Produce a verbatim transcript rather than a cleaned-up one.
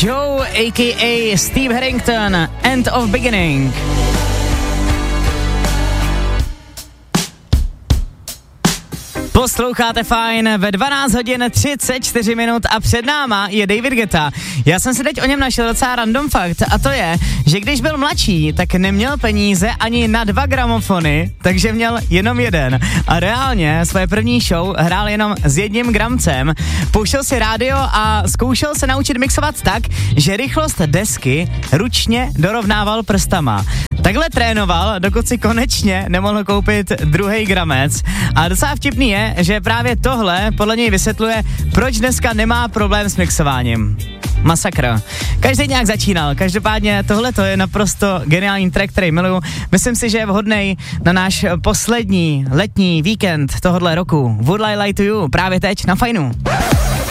Joe a k a. Steve Harrington, End of Beginning. Posloucháte Fajn ve dvanáct hodin třicet čtyři minut a před náma je David Guetta. Já jsem si teď o něm našel docela random fakt a to je, že když byl mladší, tak neměl peníze ani na dva gramofony, takže měl jenom jeden. A reálně svoje první show hrál jenom s jedním gramcem. Pouštěl si rádio a zkoušel se naučit mixovat tak, že rychlost desky ručně dorovnával prstama. Takhle trénoval, dokud si konečně nemohl koupit druhý gramec. A docela vtipný je, že právě tohle podle něj vysvětluje, proč dneska nemá problém s mixováním. Masakr. Každý nějak začínal, každopádně tohle to je naprosto geniální track, který miluju. Myslím si, že je vhodnej na náš poslední letní víkend tohohle roku. Would I Lie to You právě teď na Fajnu.